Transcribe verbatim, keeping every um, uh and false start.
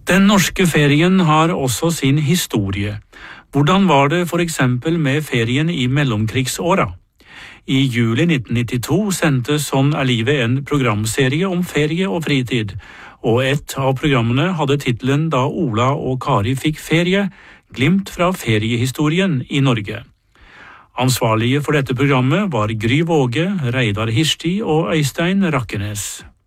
Den norske ferien har også sin historie. Hvordan var det for eksempel med ferien i mellomkrigsåra? I juli nitten nittito sendte Sånn er livet en programserie om ferie og fritid, og et av programmene hadde titelen Da Ola og Kari fikk ferie, glimt fra feriehistorien i Norge. Ansvarlige for dette programmet var Gry Våge, Reidar Hirsti og Øystein Rakkenes.